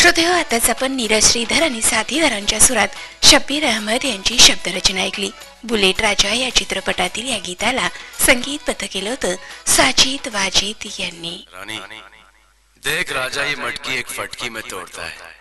श्रोतेहो, आताच आपण नीरज श्रीधर आणि साथीदारांच्या सुरात शब्बीर अहमद यांची शब्दरचना ऐकली. बुलेट राजा या चित्रपटातील या गीताला संगीतबद्ध केलं होतं साजिद वाजिद यांनी. रानी, देख राजा ये मटकी एक फटकी में तोड़ता है.